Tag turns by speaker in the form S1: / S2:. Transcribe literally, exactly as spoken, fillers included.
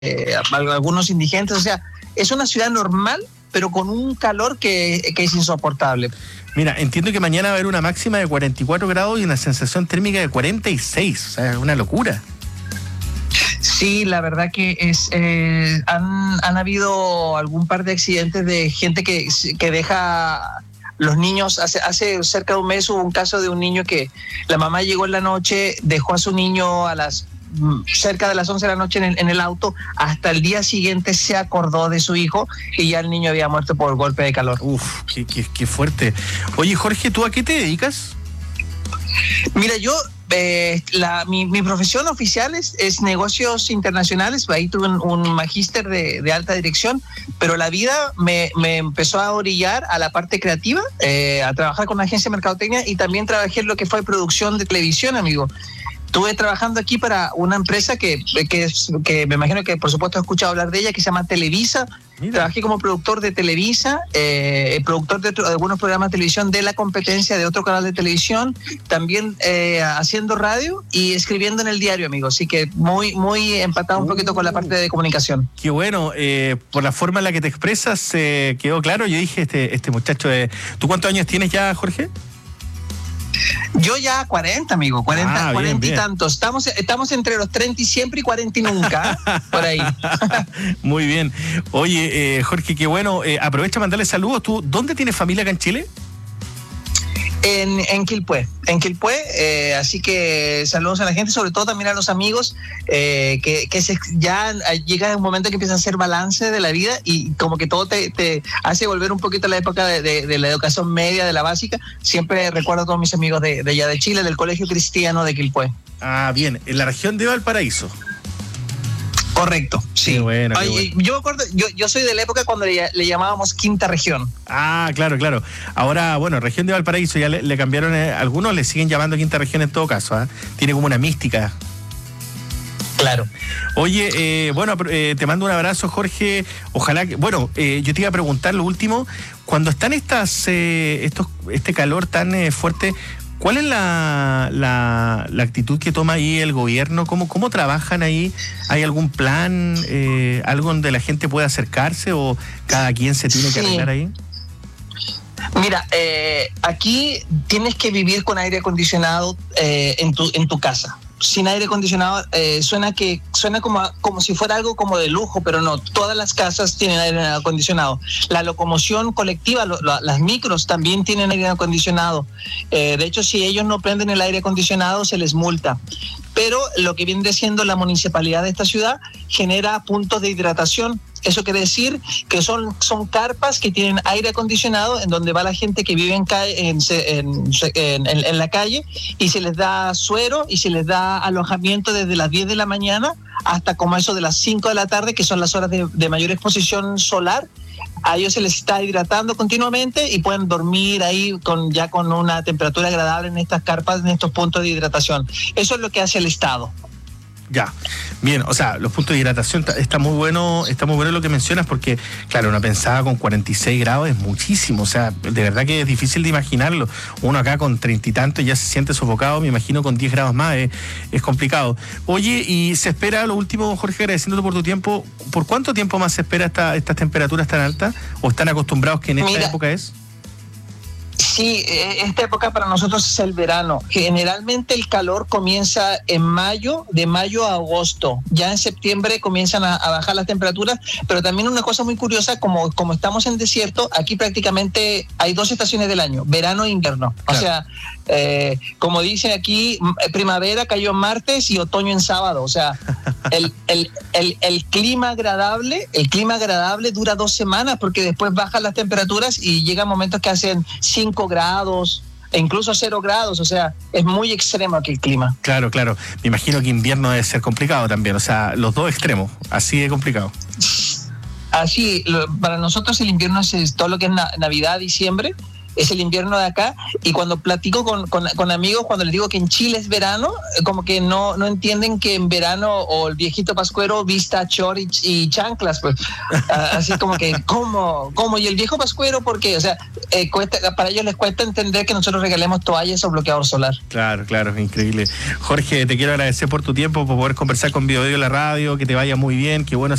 S1: eh, algunos indigentes, o sea, es una ciudad normal, pero con un calor que, que es insoportable.
S2: Mira, entiendo que mañana va a haber una máxima de cuarenta y cuatro grados y una sensación térmica de cuarenta y seis, o sea, es una locura.
S1: Sí, la verdad que es eh, han, han habido algún par de accidentes de gente que, que deja los niños. Hace, hace cerca de un mes hubo un caso de un niño que la mamá llegó en la noche, dejó a su niño a las cerca de las once de la noche en el, en el auto, hasta el día siguiente se acordó de su hijo y ya el niño había muerto por golpe de calor.
S2: Uf, qué, qué, qué fuerte. Oye, Jorge, ¿tú a qué te dedicas?
S1: Mira, yo eh, la, mi, mi profesión oficial es, es negocios internacionales. Ahí tuve un, un magíster de, de alta dirección, pero la vida me, me empezó a orillar a la parte creativa, eh, a trabajar con una agencia de mercadotecnia, y también trabajé en lo que fue producción de televisión, amigo. Estuve trabajando aquí para una empresa que, que, que me imagino que por supuesto has escuchado hablar de ella, que se llama Televisa. Mira. Trabajé como productor de Televisa, eh, productor de, otro, de algunos programas de televisión de la competencia de otro canal de televisión, también eh, haciendo radio y escribiendo en el diario, amigo. Así que muy, muy empatado un poquito uh, con la parte de comunicación.
S2: Qué bueno, eh, por la forma en la que te expresas, eh, quedó claro. Yo dije, este, este muchacho, eh, ¿tú cuántos años tienes ya, Jorge?
S1: Yo ya cuarenta, amigo, cuarenta, ah, cuarenta bien, y bien. tantos. Estamos, estamos entre los treinta y siempre y cuarenta y nunca, por ahí.
S2: Muy bien. Oye, eh, Jorge, qué bueno. Eh, aprovecha a mandarle saludos. ¿Tú dónde tienes familia acá en Chile?
S1: En, en Quilpué, en Quilpué, eh, así que saludos a la gente, sobre todo también a los amigos, eh, que, que se, ya llega un momento que empieza a hacer balance de la vida y como que todo te, te hace volver un poquito a la época de, de, de la educación media, de la básica. Siempre recuerdo a todos mis amigos de, de allá de Chile, del Colegio Cristiano de Quilpué.
S2: Ah, bien, en la región de Valparaíso.
S1: Correcto, sí.
S2: Qué bueno, qué
S1: Oye,
S2: bueno.
S1: Yo me acuerdo, yo, yo soy de la época cuando le, le llamábamos Quinta Región.
S2: Ah, claro, claro. Ahora, bueno, región de Valparaíso ya le, le cambiaron, eh, algunos le siguen llamando Quinta Región en todo caso, ¿eh? Tiene como una mística.
S1: Claro.
S2: Oye, eh, bueno, eh, te mando un abrazo, Jorge. Ojalá que, bueno, eh, yo te iba a preguntar lo último, cuando están estas, eh, estos, este calor tan eh, fuerte, ¿cuál es la, la, la actitud que toma ahí el gobierno? ¿Cómo, cómo trabajan ahí? ¿Hay algún plan, eh, algo donde la gente pueda acercarse o cada quien se tiene que arreglar ahí?
S1: Mira, eh, aquí tienes que vivir con aire acondicionado eh, en tu, en tu casa. Sin aire acondicionado eh, suena que suena como, como si fuera algo como de lujo, pero no, todas las casas tienen aire acondicionado. La locomoción colectiva, lo, lo, las micros también tienen aire acondicionado. Eh, de hecho, si ellos no prenden el aire acondicionado, se les multa. Pero lo que viene siendo la municipalidad de esta ciudad genera puntos de hidratación. Eso quiere decir que son, son carpas que tienen aire acondicionado en donde va la gente que vive en, en, en, en, en la calle y se les da suero y se les da alojamiento desde las diez de la mañana hasta como eso de las cinco de la tarde, que son las horas de, de mayor exposición solar. A ellos se les está hidratando continuamente y pueden dormir ahí con ya con una temperatura agradable en estas carpas, en estos puntos de hidratación. Eso es lo que hace el Estado.
S2: Ya, bien, o sea, los puntos de hidratación está muy bueno, está muy bueno lo que mencionas porque, claro, una pensada con cuarenta y seis grados es muchísimo, o sea, de verdad que es difícil de imaginarlo. Uno acá con treinta y tanto ya se siente sofocado, me imagino con diez grados más, es, es complicado. Oye, y se espera, lo último, Jorge, agradeciéndote por tu tiempo, ¿por cuánto tiempo más se espera esta, estas temperaturas tan altas? ¿O están acostumbrados que en esta
S1: Mira,
S2: época es?
S1: Sí, esta época para nosotros es el verano. Generalmente el calor comienza en mayo, de mayo a agosto. Ya en septiembre comienzan a, a bajar las temperaturas, pero también una cosa muy curiosa, como, como estamos en desierto, aquí prácticamente hay dos estaciones del año, verano e invierno. Claro. O sea, eh, como dice aquí, primavera cayó en martes y otoño en sábado. O sea, el, el, el, el clima agradable, el clima agradable dura dos semanas porque después bajan las temperaturas y llegan momentos que hacen cinco grados e incluso cero grados, o sea, es muy extremo aquí el clima.
S2: Claro, claro. Me imagino que invierno debe ser complicado también, o sea, los dos extremos, así de complicado.
S1: Así, para nosotros el invierno es todo lo que es Navidad, diciembre, es el invierno de acá, y cuando platico con, con, con amigos, cuando les digo que en Chile es verano, como que no, no entienden que en verano o el viejito pascuero vista short y, y chanclas, pues así como que, ¿cómo? ¿Cómo? Y el viejo pascuero, ¿por qué? O sea, eh, cuesta, para ellos les cuesta entender que nosotros regalemos toallas o bloqueador solar.
S2: Claro, claro, increíble. Jorge, te quiero agradecer por tu tiempo, por poder conversar con Bio Bio en la radio, que te vaya muy bien, qué bueno